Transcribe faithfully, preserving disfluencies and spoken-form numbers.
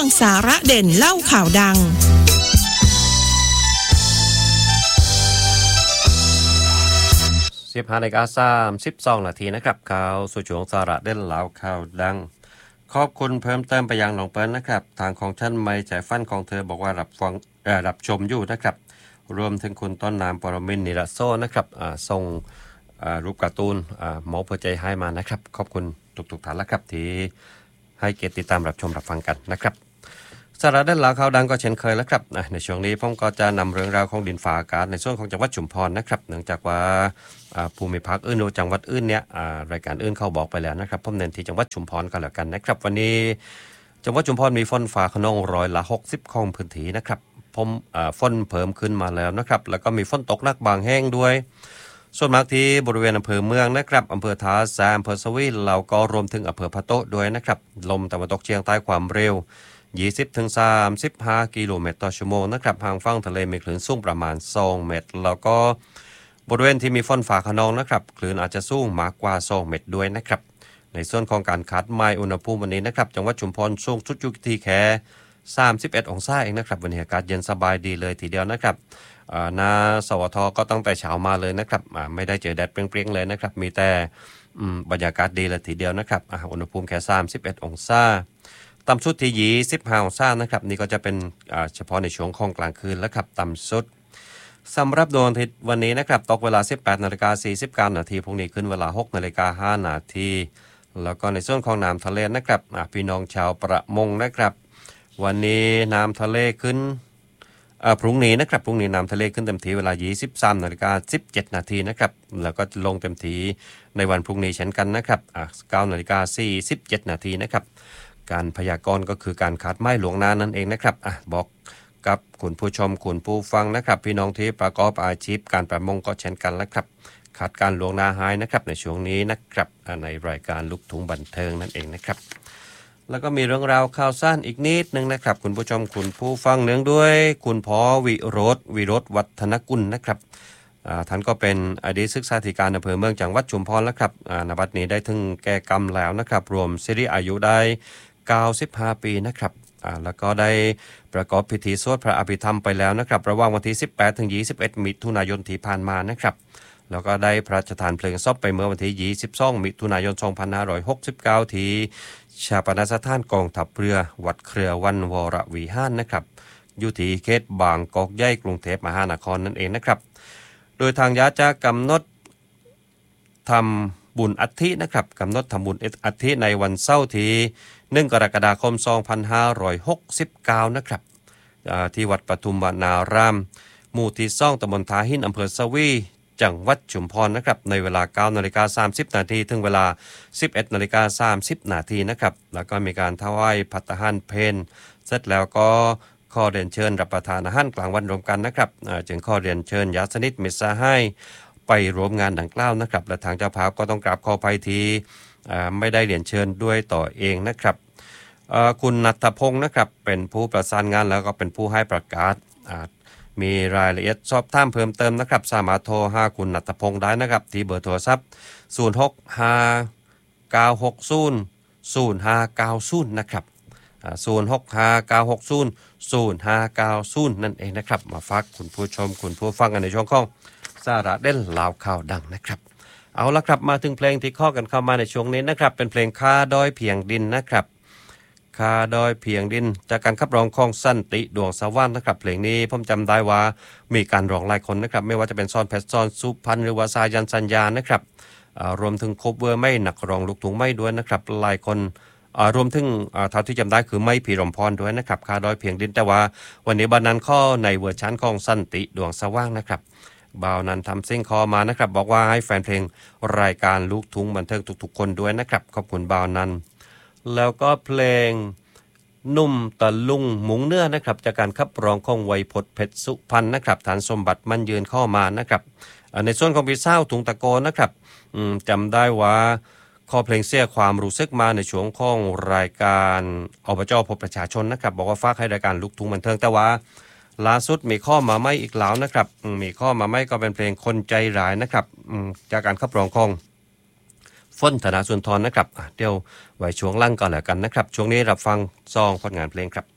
งสาระเด่นเล่าข่าวดังสิบห้านาฬิกาสามสิบสองนาทีนะครับข่าวสู่ช่วงสาระเด่นเล่าข่าวดังขอบคุณเพิ่มเติมไปยังน้องเปิ้ลนะครับทางของท่านไม่ใจฟันของเธอบอกว่ารับฟังเอ่อรับชมอยู่นะครับรวมถึงคุณต้นน้ำปรมินทร์นิรโซนะครับอ่าส่งอ่ารูปการ์ตูนอ่าหมอเพื่อใจให้มานะครับขอบคุณทุกๆท่านแล้วครับที่ให้เกียรติติดตามรับชมรับฟังกันนะครับสาระด้านหลังข่าวดังก็เช่นเคยแล้วครับในช่วงนี้ผมก็จะนำเรื่องราวของดินฟ้าอากาศในส่วนของจังหวัดชุมพรนะครับเนื่องจากว่าภูมิภาคอื่นหรือจังหวัดอื่นเนี่ยรายการอื่นเขาบอกไปแล้วนะครับผมเน้นที่จังหวัดชุมพรกันแล้วกันนะครับวันนี้จังหวัดชุมพรมีฝนฟ้าคะนองร้อยละหกสิบของพื้นที่นะครับผมฝนเพิ่มขึ้นมาแล้วนะครับแล้วก็มีฝนตกหนักบางแห่งด้วยส่วนมากที่บริเวณอำเภอเมืองนะครับอำเภอท่าแซมอำเภอสวีเราก็รวมถึงอำเภอพะโต๊ะด้วยนะครับลมตะวันตกเฉียงใต้ความเร็วยี่สิบถึงสามสิบห้ากิโลเมตรต่อชั่วโมงนะครับห่างฝั่งทะเลมีคลื่นสูงประมาณสองเมตรแล้วก็บริเวณที่มีฝนฟ้าคะนองนะครับคลื่นอาจจะสูงมากกว่าสองเมตรด้วยนะครับในส่วนของการคาดหมายอุณหภูมิวันนี้นะครับจังหวัดชุมพรสูงสุดอยู่ที่แค่สามสิบเอ็ดองศาเองนะครับวันนี้อากาศเย็นสบายดีเลยทีเดียวนะครับหน้าสวทก็ตั้งแต่เช้ามาเลยนะครับไม่ได้เจอแดดเปรี้ยงๆเลยนะครับมีแต่บรรยากาศดีเลยทีเดียวนะครับอุณหภูมิแค่สามสิบเอ็ดองศาต่ำสุดที่ยี่สิบห้าองศานะครับนี่ก็จะเป็นเฉพาะในช่วงของกลางคืนแล้วครับต่ำสุดสำหรับดวงอาทิตย์วันนี้นะครับตกเวลา สิบแปดนาฬิกาสี่สิบเก้านาทีพรุ่งนี้ขึ้นเวลา หกนาฬิกาห้านาทีแล้วก็ในส่วนของน้ำทะเลนะครับพี่น้องชาวประมงนะครับวันนี้น้ำทะเลขึ้นพรุ่งนี้นะครับพรุ่งนี้น้ำทะเลขึ้นเต็มทีเวลา ยี่สิบสามนาฬิกาสิบเจ็ดนาทีนะครับแล้วก็ลงเต็มทีในวันพรุ่งนี้เช่นกันนะครับเก้านาฬิกาสี่สิบเจ็ดนาทีนะครับการพยากรณ์ก็คือการคาดหมายล่วงหน้านั่นเองนะครับอ่ะบอกกับคุณผู้ชมคุณผู้ฟังนะครับพี่น้องที่ประกอบอาชีพการประมงก็เช่นกันแล้วครับคาดการล่วงหน้าให้นะครับในช่วงนี้นะครับในรายการลูกทุ่งบันเทิงนั่นเองนะครับแล้วก็มีเรื่องราวข่าวสั้นอีกนิดนึงนะครับคุณผู้ชมคุณผู้ฟังเนื่องด้วยคุณพ่อวิโรจน์วิโรจน์วัฒนกุลนะครับท่านก็เป็นอดีตศึกษาธิการอำเภอเมืองจังหวัดชุมพรแล้วครับณบัดนี้ได้ถึงแก่กรรมแล้วนะครับรวมสิริอายุได้เก้าสิบห้าปีนะครับแล้วก็ได้ประกอบพิธีสวดพระอภิธรรมไปแล้วนะครับระหว่างวันที่สิบแปดถึงยี่สิบเอ็ดมิถุนายนที่ผ่านมานะครับแล้วก็ได้พระราชทานเพลิงศพไปเมื่อวันที่ยี่สิบสองมิถุนายนสองพันห้าร้อยหกสิบเก้าที่ชาปนสถานกองทัพเรือวัดเครือวันวรวิหารนะครับอยู่ที่เขตบางกอกใหญ่กรุงเทพมหานครนั่นเองนะครับโดยทางญาติจะกำหนดทำบุญอัฐินะครับกำหนดทำบุญอัฐิในวันเสาร์ที่หนึ่งกรกฎาคมสองพันห้าร้อยหกสิบเก้านะครับที่วัดปทุมวนารามหมู่ที่สองตำบลท่าหินอำเภอสวีจังหวัดชุมพรนะครับในเวลา เก้านาฬิกาสามสิบนาทีถึงเวลา สิบเอ็ดนาฬิกาสามสิบนาทีนะครับแล้วก็มีการถวายภัตตาหารเพลเสร็จแล้วก็ขอเรียนเชิญรับประทานอาหารกลางวันรวมกันนะครับจึงขอเรียนเชิญญาติสนิทมิตรสหายไปร่วมงานดังกล่าวนะครับและทางเจ้าภาพก็ต้องกราบขออภัยที่ไม่ได้เรียนเชิญด้วยต่อเองนะครับคุณณัฐพงศ์นะครับเป็นผู้ประสานงานแล้วก็เป็นผู้ให้ประกาศมีรายละเอียดสอบถามเพิ่มเติมนะครับสามารถโทรหาคุณณัฐพงศ์ได้นะครับที่เบอร์โทรศัพท์ศูนย์ หก ห้า เก้า หก ศูนย์ ศูนย์ ห้า เก้า ศูนย์นะครับศูนย์ หก ห้า เก้า หก ศูนย์ ศูนย์ ห้า เก้า ศูนย์นั่นเองนะครับมาฝากคุณผู้ชมคุณผู้ฟังกันในช่วงของสาระเด่นข่าวข่าวดังนะครับเอาละครับมาถึงเพลงที่ข้อกันเข้ามาในช่วงนี้นะครับเป็นเพลงคาดอยเพียงดินนะครับคาดอยเพียงดินจากการขับร้องของสันติดวงสว่างนะครับเพลงนี้ผมจำได้ว่ามีการร้องหลายคนนะครับไม่ว่าจะเป็นซอนเพชรซอนสุพรรณหรือว่าสายันสัญญานะครับรวมถึงโคเวอร์ไม่หนักร้องลูกทุ่งไม่ด้วยนะครับหลายคนรวมถึงเท่าที่จำได้คือไม่ผีรมพรด้วยนะครับคาดอยเพียงดินแต่ว่าวันนี้บรรนันข้อในเวอร์ชันของสันติดวงสว่างนะครับบ่าวนั้นทำซิ่งคอมานะครับบอกว่าให้แฟนเพลงรายการลูกทุ่งบันเทิงทุกๆคนด้วยนะครับขอบคุณบ่าวนั้นแล้วก็เพลงนุ่มตะลุงหมุงเนื้อนะครับจากการขับร้องของไวยพจน์เพชรสุพรรณนะครับฐานสมบัติมันยืนเข้ามานะครับในส่วนของพี่เศร้าถุงตะโกนนะครับจำได้ว่าข้อเพลงเสียความรู้สึกมาในช่วงของรายการอบจ.พบประชาชนนะครับบอกว่าฝากให้รายการลูกทุ่งบันเทิงแต่ว่าล่าสุดมีข้อมาไม่อีกแล้วนะครับมีข้อมาไม่ก็เป็นเพลงคนใจร้ายนะครับจากการขับร้องของฝนธนาสุนทรนะครับเดี๋ยวไว้ช่วงล่างก่อนแล้วกันนะครับช่วงนี้รับฟังซองผลงานเพลงครับ